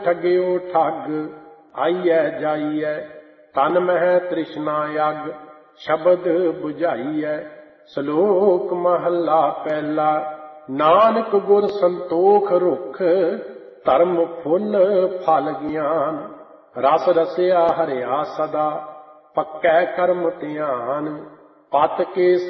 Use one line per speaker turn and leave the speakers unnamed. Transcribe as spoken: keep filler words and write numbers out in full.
ਠਗਿਓ ਠੱਗ, ਆਈਐ ਜਾਈਐ ਤਨ ਮਹਿ ਤ੍ਰਿਸ਼ਨਾ ਅਗ, ਸ਼ਬਦ ਬੁਝਾਈਐ। ਸ਼ਲੋਕ ਮਹੱਲਾ ਪਹਿਲਾ। ਨਾਨਕ ਗੁਰ ਸੰਤੋਖ ਰੁਖ, ਧਰਮ ਫੁੱਲ ਫਲ ਗਿਆਨ। ਰਸ ਰਸਿਆ ਹਰਿਆ ਸਦਾ, ਪੱਕੈ ਕਰਮ ਧਿਆਨ। ਪਤ ਕੇ